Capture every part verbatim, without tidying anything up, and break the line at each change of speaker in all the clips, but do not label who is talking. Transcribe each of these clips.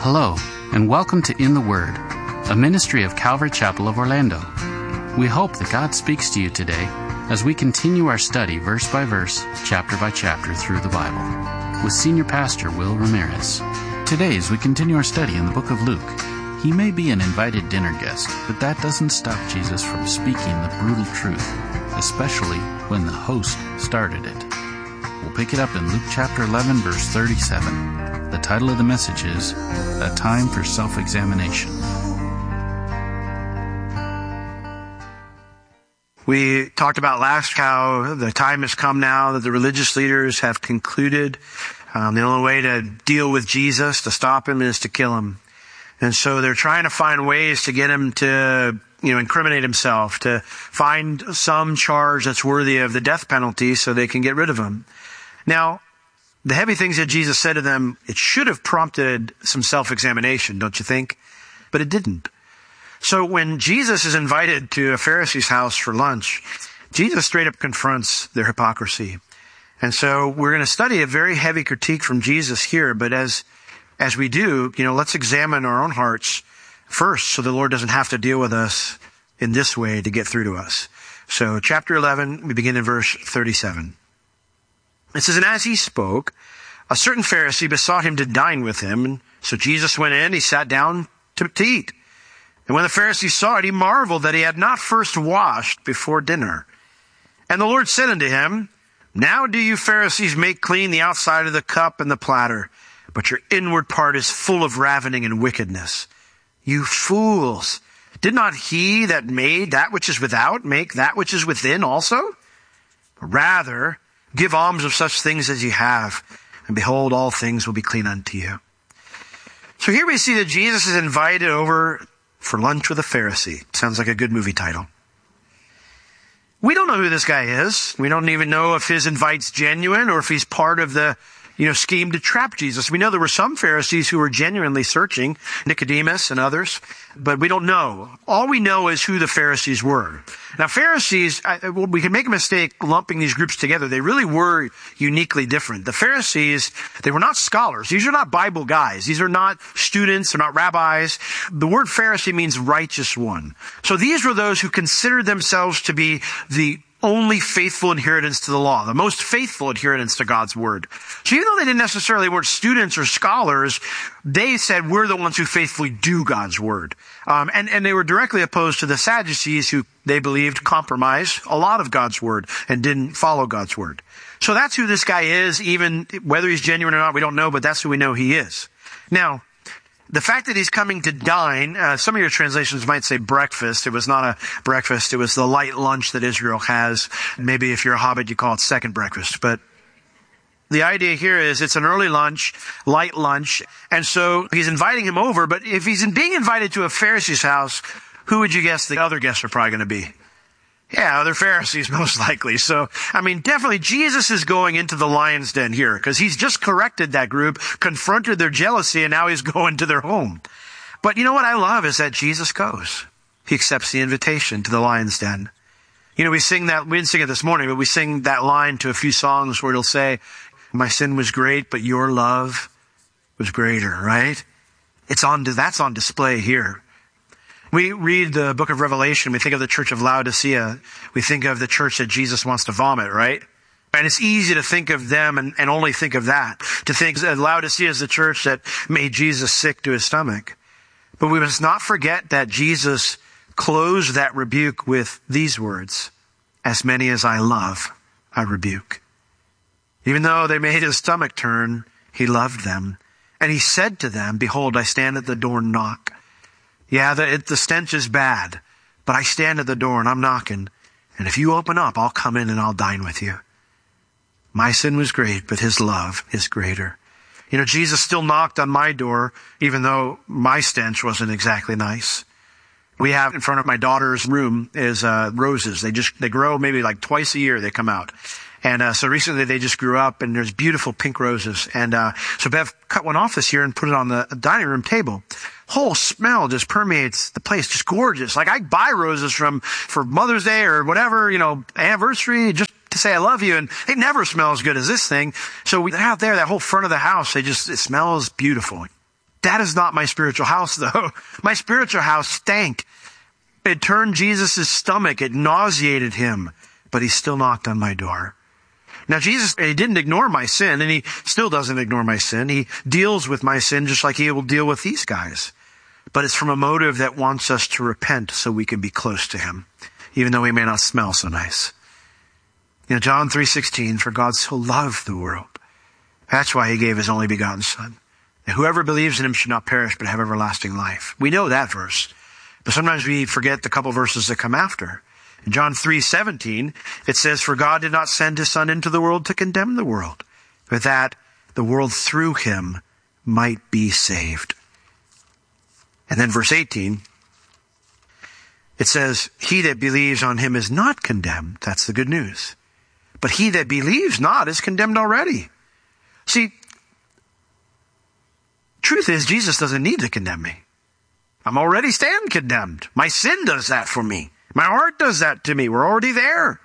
Hello, and welcome to In the Word, a ministry of Calvary Chapel of Orlando. We hope that God speaks to you today as we continue our study verse by verse, chapter by chapter through the Bible, with Senior Pastor Will Ramirez. Today, as we continue our study in the book of Luke, he may be an invited dinner guest, but that doesn't stop Jesus from speaking the brutal truth, especially when the host started it. We'll pick it up in Luke chapter eleven, verse thirty-seven. The title of the message is, A Time for Self-Examination.
We talked about last how the time has come now that the religious leaders have concluded um, the only way to deal with Jesus, to stop him, is to kill him. And so they're trying to find ways to get him to, you know, incriminate himself, to find some charge that's worthy of the death penalty so they can get rid of him. Now, the heavy things that Jesus said to them, it should have prompted some self-examination, don't you think? But it didn't. So when Jesus is invited to a Pharisee's house for lunch, Jesus straight up confronts their hypocrisy. And so we're going to study a very heavy critique from Jesus here, but as as we do, you know, let's examine our own hearts first so the Lord doesn't have to deal with us in this way to get through to us. So chapter eleven, we begin in verse thirty-seven. It says, and as he spoke, a certain Pharisee besought him to dine with him. And so Jesus went in, he sat down to, to eat. And when the Pharisee saw it, he marveled that he had not first washed before dinner. And the Lord said unto him, now do you Pharisees make clean the outside of the cup and the platter, but your inward part is full of ravening and wickedness. You fools! Did not he that made that which is without make that which is within also? Rather, give alms of such things as you have, and behold, all things will be clean unto you. So here we see that Jesus is invited over for lunch with a Pharisee. Sounds like a good movie title. We don't know who this guy is. We don't even know if his invite's genuine or if he's part of the, you know, scheme to trap Jesus. We know there were some Pharisees who were genuinely searching, Nicodemus and others, but we don't know. All we know is who the Pharisees were. Now, Pharisees, I, well, we can make a mistake lumping these groups together. They really were uniquely different. The Pharisees, they were not scholars. These are not Bible guys. These are not students. They're not rabbis. The word Pharisee means righteous one. So these were those who considered themselves to be the only faithful adherents to the law, the most faithful adherents to God's word. So even though they didn't necessarily weren't students or scholars, they said, we're the ones who faithfully do God's word. Um, and, and they were directly opposed to the Sadducees, who they believed compromised a lot of God's word and didn't follow God's word. So that's who this guy is. Even whether he's genuine or not, we don't know, but that's who we know he is. Now, the fact that he's coming to dine, uh, some of your translations might say breakfast. It was not a breakfast. It was the light lunch that Israel has. Maybe if you're a hobbit, you call it second breakfast. But the idea here is it's an early lunch, light lunch. And so he's inviting him over. But if he's being invited to a Pharisee's house, who would you guess the other guests are probably going to be? Yeah, other Pharisees most likely. So, I mean, definitely Jesus is going into the lion's den here because he's just corrected that group, confronted their jealousy, and now he's going to their home. But you know what I love is that Jesus goes. He accepts the invitation to the lion's den. You know, we sing that, we didn't sing it this morning, but we sing that line to a few songs where it'll say, my sin was great, but your love was greater, right? It's on, that's on display here. We read the book of Revelation, we think of the church of Laodicea, we think of the church that Jesus wants to vomit, right? And it's easy to think of them and, and only think of that. To think that Laodicea is the church that made Jesus sick to his stomach. But we must not forget that Jesus closed that rebuke with these words, as many as I love, I rebuke. Even though they made his stomach turn, he loved them. And he said to them, behold, I stand at the door and knock. Yeah, the, it, the stench is bad, but I stand at the door and I'm knocking. And if you open up, I'll come in and I'll dine with you. My sin was great, but his love is greater. You know, Jesus still knocked on my door, even though my stench wasn't exactly nice. We have in front of my daughter's room is uh, roses. They just, they grow maybe like twice a year they come out. And uh, so recently they just grew up and there's beautiful pink roses. And uh, so Bev cut one off this year and put it on the dining room table. Whole smell just permeates the place, just gorgeous. Like I buy roses from, for Mother's Day or whatever, you know, anniversary, just to say I love you. And they never smell as good as this thing. So we, out there, that whole front of the house, they just, it smells beautiful. That is not my spiritual house, though. My spiritual house stank. It turned Jesus' stomach. It nauseated him, but he still knocked on my door. Now, Jesus, he didn't ignore my sin, and he still doesn't ignore my sin. He deals with my sin just like he will deal with these guys. But it's from a motive that wants us to repent so we can be close to him, even though he may not smell so nice. You know, John three sixteen, for God so loved the world. That's why he gave his only begotten Son. And whoever believes in him should not perish, but have everlasting life. We know that verse. But sometimes we forget the couple verses that come after. In John three seventeen, it says, for God did not send his Son into the world to condemn the world, but that the world through him might be saved. And then verse eighteen, it says, he that believes on him is not condemned. That's the good news. But he that believes not is condemned already. See, truth is, Jesus doesn't need to condemn me. I'm already stand condemned. My sin does that for me. My heart does that to me. We're already there.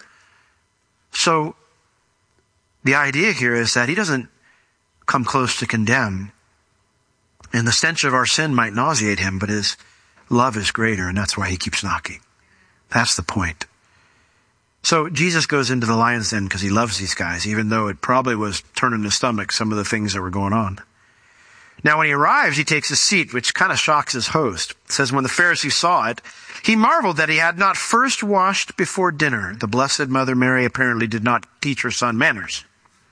So the idea here is that he doesn't come close to condemn. And the stench of our sin might nauseate him, but his love is greater, and that's why he keeps knocking. That's the point. So Jesus goes into the lion's den because he loves these guys, even though it probably was turning his stomach, some of the things that were going on. Now, when he arrives, he takes a seat, which kind of shocks his host. It says, when the Pharisee saw it, he marveled that he had not first washed before dinner. The Blessed Mother Mary apparently did not teach her son manners.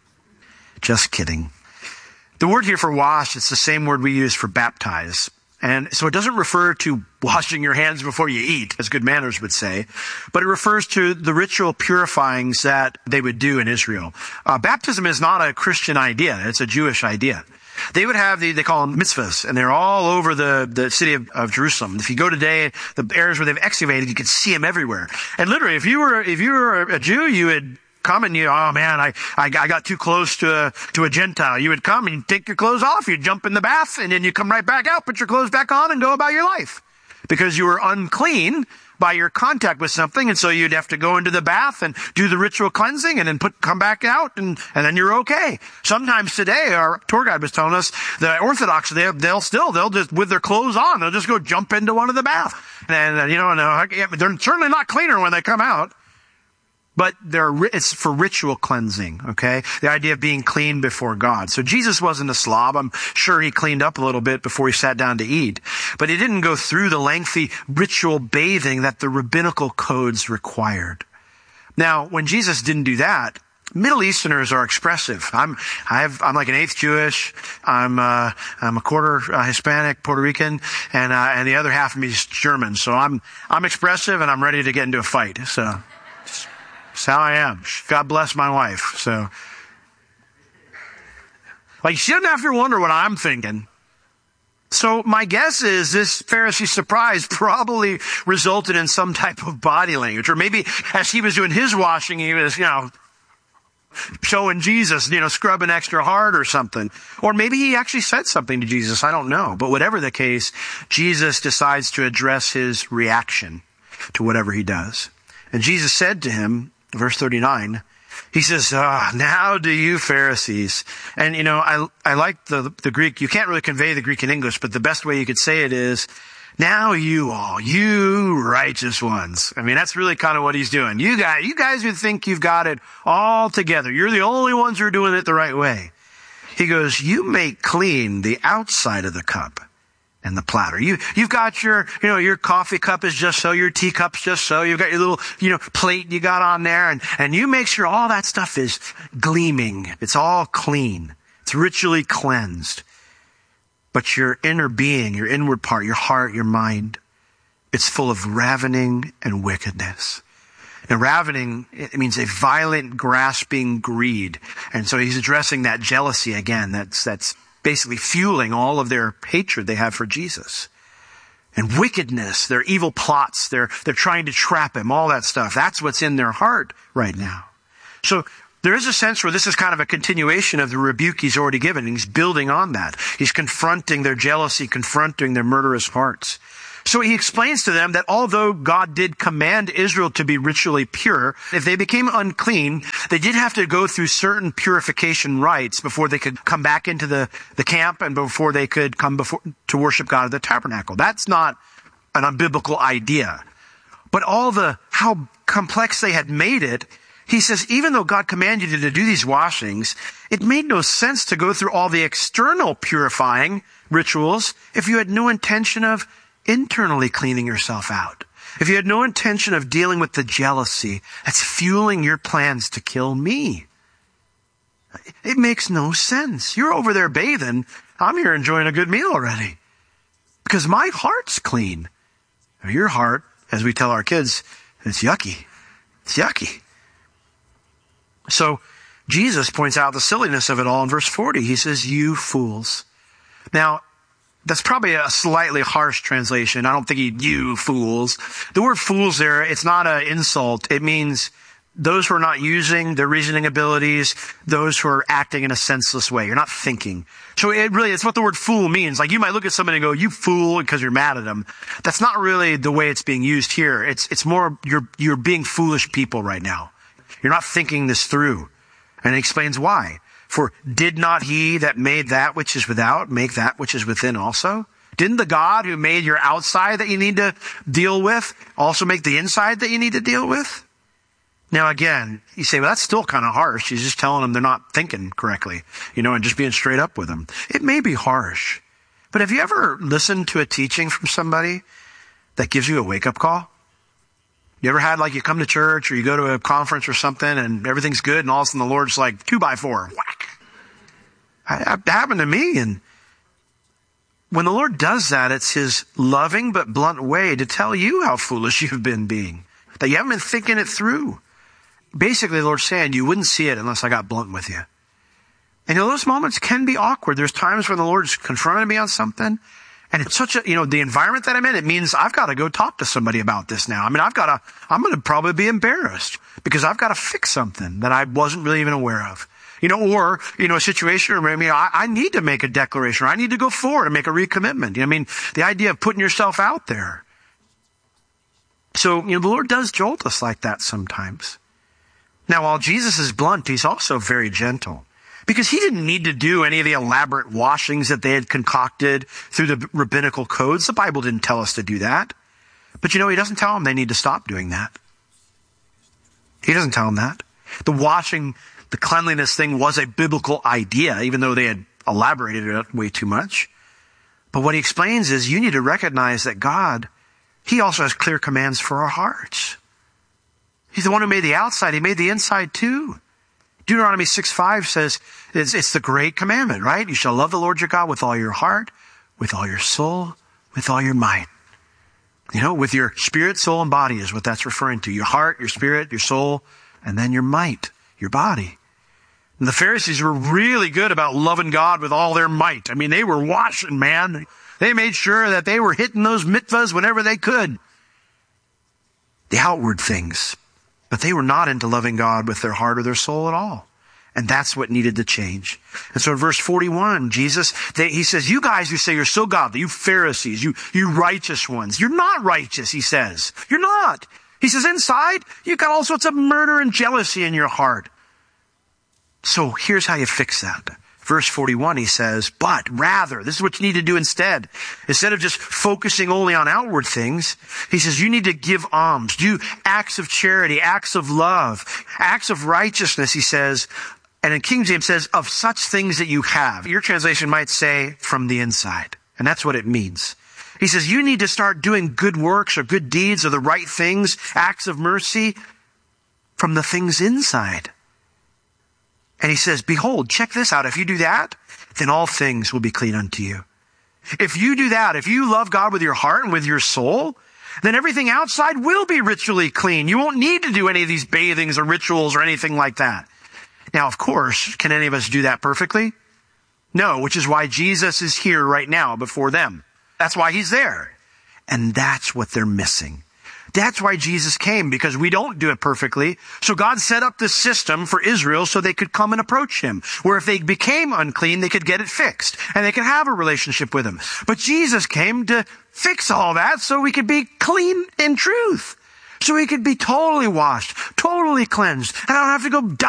Just kidding. The word here for wash, it's the same word we use for baptize. And so it doesn't refer to washing your hands before you eat, as good manners would say, but it refers to the ritual purifyings that they would do in Israel. Uh, baptism is not a Christian idea. It's a Jewish idea. They would have the, they call them mitzvahs, and they're all over the, the city of, of Jerusalem. If you go today, the areas where they've excavated, you can see them everywhere. And literally, if you were, if you were a Jew, you would come and you, oh man, I, I, I got too close to a, to a Gentile. You would come and you'd take your clothes off, you'd jump in the bath, and then you come right back out, put your clothes back on, and go about your life. Because you were unclean by your contact with something, and so you'd have to go into the bath and do the ritual cleansing and then put come back out, and, and then you're okay. Sometimes today, our tour guide was telling us, the Orthodox, they, they'll still, they'll just, with their clothes on, they'll just go jump into one of the baths. And, and you know, no, they're certainly not cleaner when they come out. But they're, it's for ritual cleansing, okay? The idea of being clean before God. So Jesus wasn't a slob. I'm sure he cleaned up a little bit before he sat down to eat. But he didn't go through the lengthy ritual bathing that the rabbinical codes required. Now, when Jesus didn't do that, Middle Easterners are expressive. I'm, I've, I'm like an eighth Jewish. I'm, uh, I'm a quarter uh, Hispanic, Puerto Rican, and, uh, and the other half of me is German. So I'm, I'm expressive and I'm ready to get into a fight. So. That's how I am. God bless my wife. So, like, she doesn't have to wonder what I'm thinking. So my guess is this Pharisee surprise probably resulted in some type of body language. Or maybe as he was doing his washing, he was, you know, showing Jesus, you know, scrubbing extra hard or something. Or maybe he actually said something to Jesus. I don't know. But whatever the case, Jesus decides to address his reaction to whatever he does. And Jesus said to him, verse thirty-nine, he says, ah, now do you Pharisees. And, you know, I, I like the, the Greek. You can't really convey the Greek in English, but the best way you could say it is, now you all, you righteous ones. I mean, that's really kind of what he's doing. You guys, you guys who think you've got it all together. You're the only ones who are doing it the right way. He goes, you make clean the outside of the cup and the platter. You, you've got your, you know, your coffee cup is just so, your teacup's just so, you've got your little, you know, plate you got on there, and, and you make sure all that stuff is gleaming. It's all clean. It's ritually cleansed. But your inner being, your inward part, your heart, your mind, it's full of ravening and wickedness. And ravening, it means a violent, grasping greed. And so he's addressing that jealousy again. That's, that's, basically fueling all of their hatred they have for Jesus. And wickedness, their evil plots, they're, they're trying to trap him, all that stuff. That's what's in their heart right now. So there is a sense where this is kind of a continuation of the rebuke he's already given. And he's building on that. He's confronting their jealousy, confronting their murderous hearts. So he explains to them that although God did command Israel to be ritually pure, if they became unclean, they did have to go through certain purification rites before they could come back into the, the camp and before they could come before to worship God at the tabernacle. That's not an unbiblical idea. But all the, how complex they had made it, he says, even though God commanded you to do these washings, it made no sense to go through all the external purifying rituals if you had no intention of internally cleaning yourself out. If you had no intention of dealing with the jealousy that's fueling your plans to kill me. It makes no sense. You're over there bathing. I'm here enjoying a good meal already. Because my heart's clean. Your heart, as we tell our kids, it's yucky. It's yucky. So Jesus points out the silliness of it all in verse forty. He says, you fools. Now, that's probably a slightly harsh translation. I don't think he, you fools. The word fools there, it's not an insult. It means those who are not using their reasoning abilities, those who are acting in a senseless way. You're not thinking. So it really, it's what the word fool means. Like you might look at somebody and go, you fool, because you're mad at them. That's not really the way it's being used here. It's, it's more, you're, you're being foolish people right now. You're not thinking this through. And it explains why. For did not he that made that which is without make that which is within also? Didn't the God who made your outside that you need to deal with also make the inside that you need to deal with? Now again, you say, well, that's still kind of harsh. He's just telling them they're not thinking correctly, you know, and just being straight up with them. It may be harsh, but have you ever listened to a teaching from somebody that gives you a wake-up call? You ever had, like, you come to church or you go to a conference or something and everything's good and all of a sudden the Lord's like, two by four, whack. It happened to me. And when the Lord does that, it's his loving but blunt way to tell you how foolish you've been being, that you haven't been thinking it through. Basically, the Lord's saying you wouldn't see it unless I got blunt with you. And you know, those moments can be awkward. There's times when the Lord's confronted me on something. And it's such a, you know, the environment that I'm in, it means I've got to go talk to somebody about this now. I mean, I've got to, I'm going to probably be embarrassed because I've got to fix something that I wasn't really even aware of. You know, or, you know, a situation where maybe I, I need to make a declaration or I need to go forward and make a recommitment. You know, I mean, the idea of putting yourself out there. So, you know, the Lord does jolt us like that sometimes. Now, while Jesus is blunt, he's also very gentle. Because he didn't need to do any of the elaborate washings that they had concocted through the rabbinical codes. The Bible didn't tell us to do that. But you know, he doesn't tell them they need to stop doing that. He doesn't tell them that. The washing, the cleanliness thing was a biblical idea, even though they had elaborated it way too much. But what he explains is you need to recognize that God, he also has clear commands for our hearts. He's the one who made the outside. He made the inside too. Deuteronomy six five says it's, it's the great commandment, right? You shall love the Lord your God with all your heart, with all your soul, with all your might. You know, with your spirit, soul, and body is what that's referring to. Your heart, your spirit, your soul, and then your might, your body. And the Pharisees were really good about loving God with all their might. I mean, they were washing, man. They made sure that they were hitting those mitzvahs whenever they could. The outward things. But they were not into loving God with their heart or their soul at all. And that's what needed to change. And so in verse forty-one, Jesus, they, he says, you guys who say you're so godly, you Pharisees, you, you righteous ones, you're not righteous, he says. You're not. He says, inside, you've got all sorts of murder and jealousy in your heart. So here's how you fix that. Verse forty-one, he says, but rather, this is what you need to do instead. Instead of just focusing only on outward things, he says, you need to give alms, do acts of charity, acts of love, acts of righteousness, he says. And in King James says, of such things that you have. Your translation might say, from the inside. And that's what it means. He says, you need to start doing good works or good deeds or the right things, acts of mercy from the things inside. And he says, behold, check this out. If you do that, then all things will be clean unto you. If you do that, if you love God with your heart and with your soul, then everything outside will be ritually clean. You won't need to do any of these bathings or rituals or anything like that. Now, of course, can any of us do that perfectly? No, which is why Jesus is here right now before them. That's why he's there. And that's what they're missing. That's why Jesus came, because we don't do it perfectly. So God set up this system for Israel so they could come and approach him, where if they became unclean, they could get it fixed and they could have a relationship with him. But Jesus came to fix all that so we could be clean in truth. So we could be totally washed, totally cleansed. And I don't have to go die